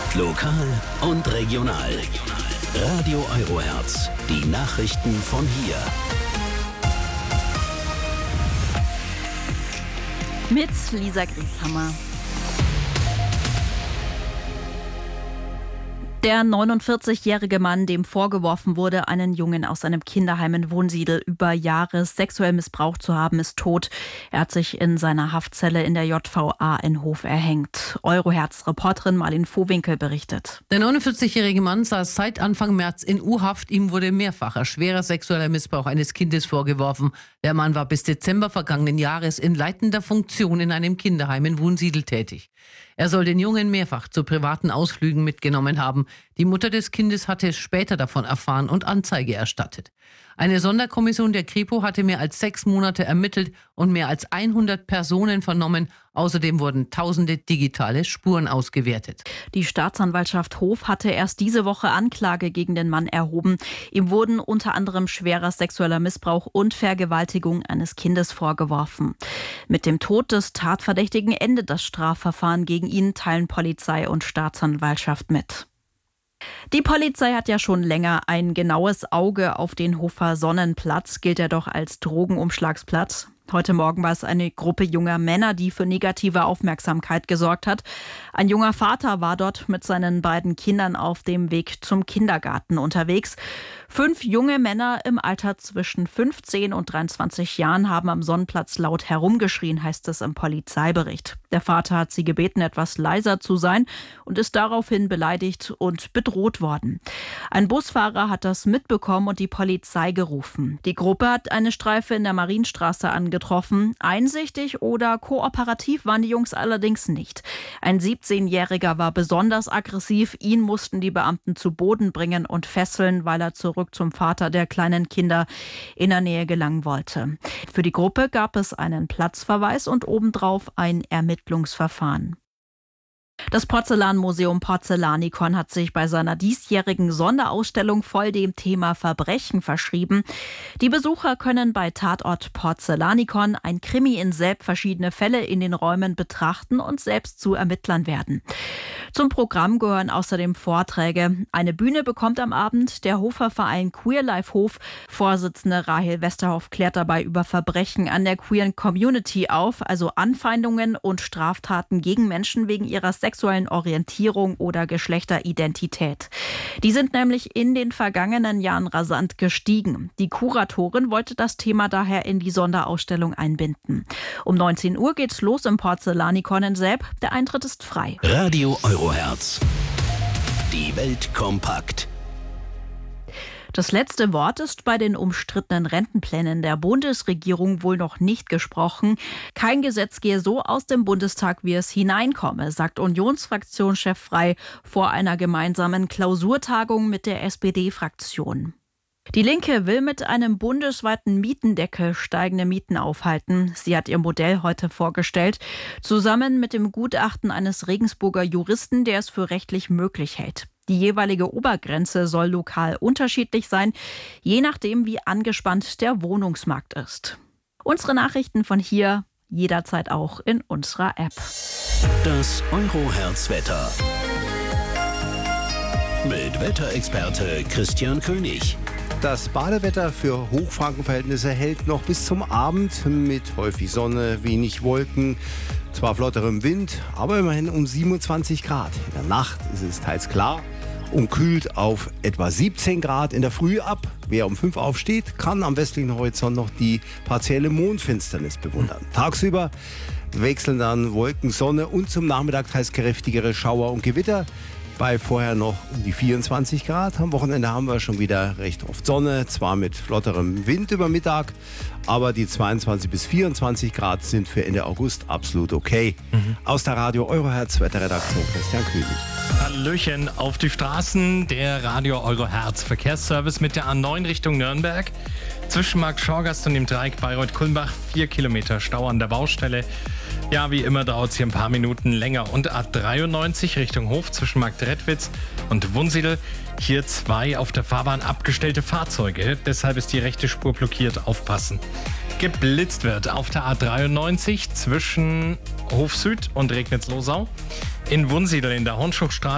Lokal und regional. Radio Eurohertz. Die Nachrichten von hier. Mit Lisa Grieshammer. Der 49-jährige Mann, dem vorgeworfen wurde, einen Jungen aus einem Kinderheim in Wunsiedel über Jahre sexuell missbraucht zu haben, ist tot. Er hat sich in seiner Haftzelle in der JVA in Hof erhängt. Eurohertz-Reporterin Marlene Vohwinkel berichtet. Der 49-jährige Mann saß seit Anfang März in U-Haft. Ihm wurde mehrfacher schwerer sexueller Missbrauch eines Kindes vorgeworfen. Der Mann war bis Dezember vergangenen Jahres in leitender Funktion in einem Kinderheim in Wunsiedel tätig. Er soll den Jungen mehrfach zu privaten Ausflügen mitgenommen haben. Die Mutter des Kindes hatte es später davon erfahren und Anzeige erstattet. Eine Sonderkommission der Kripo hatte mehr als 6 Monate ermittelt und mehr als 100 Personen vernommen. Außerdem wurden tausende digitale Spuren ausgewertet. Die Staatsanwaltschaft Hof hatte erst diese Woche Anklage gegen den Mann erhoben. Ihm wurden unter anderem schwerer sexueller Missbrauch und Vergewaltigung eines Kindes vorgeworfen. Mit dem Tod des Tatverdächtigen endet das Strafverfahren gegen ihn, teilen Polizei und Staatsanwaltschaft mit. Die Polizei hat ja schon länger ein genaues Auge auf den Hofer Sonnenplatz, gilt er doch als Drogenumschlagsplatz. Heute Morgen war es eine Gruppe junger Männer, die für negative Aufmerksamkeit gesorgt hat. Ein junger Vater war dort mit seinen beiden Kindern auf dem Weg zum Kindergarten unterwegs. 5 junge Männer im Alter zwischen 15 und 23 Jahren haben am Sonnenplatz laut herumgeschrien, heißt es im Polizeibericht. Der Vater hat sie gebeten, etwas leiser zu sein und ist daraufhin beleidigt und bedroht worden. Ein Busfahrer hat das mitbekommen und die Polizei gerufen. Die Gruppe hat eine Streife in der Marienstraße angetroffen. Einsichtig oder kooperativ waren die Jungs allerdings nicht. Ein 17-Jähriger war besonders aggressiv. Ihn mussten die Beamten zu Boden bringen und fesseln, weil er zurück zum Vater der kleinen Kinder in der Nähe gelangen wollte. Für die Gruppe gab es einen Platzverweis und obendrauf ein Ermittlungsverfahren. Das Porzellanmuseum Porzellanikon hat sich bei seiner diesjährigen Sonderausstellung voll dem Thema Verbrechen verschrieben. Die Besucher können bei Tatort Porzellanikon ein Krimi in verschiedene Fälle in den Räumen betrachten und selbst zu Ermittlern werden. Zum Programm gehören außerdem Vorträge. Eine Bühne bekommt am Abend der Hofer Verein Queer Life Hof. Vorsitzende Rahel Westerhoff klärt dabei über Verbrechen an der queeren Community auf, also Anfeindungen und Straftaten gegen Menschen wegen ihrer sexuellen Orientierung oder Geschlechteridentität. Die sind nämlich in den vergangenen Jahren rasant gestiegen. Die Kuratorin wollte das Thema daher in die Sonderausstellung einbinden. Um 19 Uhr geht's los im Porzellanikon in Selb. Der Eintritt ist frei. Radio Eurohertz. Die Welt kompakt. Das letzte Wort ist bei den umstrittenen Rentenplänen der Bundesregierung wohl noch nicht gesprochen. Kein Gesetz gehe so aus dem Bundestag, wie es hineinkomme, sagt Unionsfraktionschef Frey vor einer gemeinsamen Klausurtagung mit der SPD-Fraktion. Die Linke will mit einem bundesweiten Mietendeckel steigende Mieten aufhalten. Sie hat ihr Modell heute vorgestellt, zusammen mit dem Gutachten eines Regensburger Juristen, der es für rechtlich möglich hält. Die jeweilige Obergrenze soll lokal unterschiedlich sein, je nachdem, wie angespannt der Wohnungsmarkt ist. Unsere Nachrichten von hier jederzeit auch in unserer App. Das Eurohertz-Wetter. Mit Wetterexperte Christian König. Das Badewetter für Hochfrankenverhältnisse hält noch bis zum Abend mit häufig Sonne, wenig Wolken, zwar flotterem Wind, aber immerhin um 27 Grad. In der Nacht ist es teils klar und kühlt auf etwa 17 Grad in der Früh ab. Wer um 5 aufsteht, kann am westlichen Horizont noch die partielle Mondfinsternis bewundern. Tagsüber wechseln dann Wolken, Sonne und zum Nachmittag teils kräftigere Schauer und Gewitter. Bei vorher noch um die 24 Grad. Am Wochenende haben wir schon wieder recht oft Sonne, zwar mit flotterem Wind über Mittag, aber die 22 bis 24 Grad sind für Ende August absolut okay. Aus der Radio Eurohertz Wetterredaktion Christian König. Hallöchen auf die Straßen, der Radio Eurohertz Verkehrsservice mit der A9 Richtung Nürnberg. Zwischen Markt Schorgast und dem Dreieck Bayreuth-Kulmbach 4 Kilometer Stau an der Baustelle. Ja, wie immer dauert es hier ein paar Minuten länger. Und A93 Richtung Hof zwischen Marktredwitz und Wunsiedel. Hier 2 auf der Fahrbahn abgestellte Fahrzeuge. Deshalb ist die rechte Spur blockiert. Aufpassen. Geblitzt wird auf der A93 zwischen Hof Süd und Regnitz-Losau. In Wunsiedel in der Hornschuchstraße